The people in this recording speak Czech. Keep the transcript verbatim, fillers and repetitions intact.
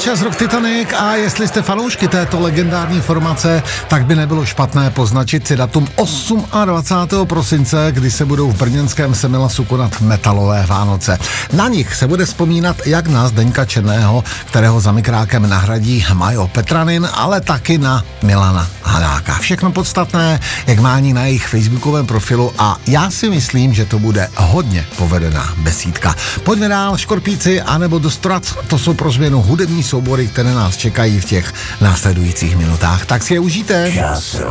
čas Rock Titanic a jestli jste fanoušky této legendární formace, tak by nebylo špatné poznačit si datum dvacátého osmého prosince, kdy se budou v brněnském Semilasu konat metalové Vánoce. Na nich se bude vzpomínat jak na Zdeňka Černého, kterého za mikrákem nahradí Majo Petranin, ale taky na Milana Hanáka. Všechno podstatné, jak mání na jejich facebookovém profilu a já si myslím, že to bude hodně povedená besídka. Pojďme dál, Škorpíci anebo Dostrac, to jsou pro změnu hudební soubory, které nás čekají v těch následujících minutách. Tak si je užijte.